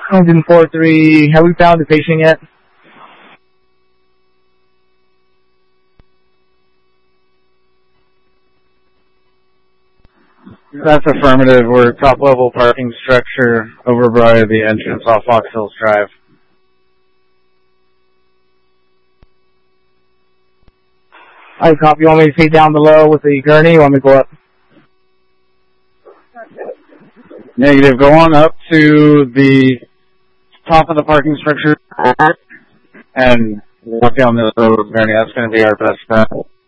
Engine 4-3, have we found the patient yet? That's affirmative. We're top-level parking structure over by the entrance off Fox Hills Drive. I copy. You want me to stay down below with the gurney, or you want me to go up? Negative. Go on up to the top of the parking structure and walk down the road with gurney. That's going to be our best bet.